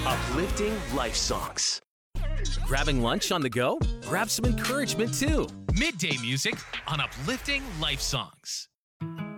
Uplifting life songs. Grabbing lunch on the go? Grab some encouragement too. Midday music on Uplifting Life Songs.